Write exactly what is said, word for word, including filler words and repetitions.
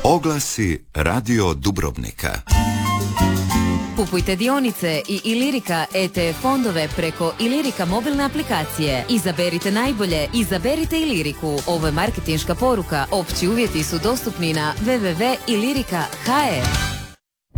Oglasi Radio Dubrovnika. Kupujte dionice i Ilirika E T F fondove preko Ilirika mobilne aplikacije. Izaberite najbolje, izaberite Iliriku. Ovo je marketinška poruka. Opći uvjeti su dostupni na w w w tačka ilirika tačka h r.